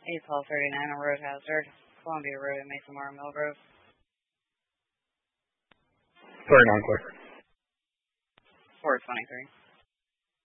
A1239 on road hazard, Columbia Road and Mesa Mara Mill Road. 39 clear. 423.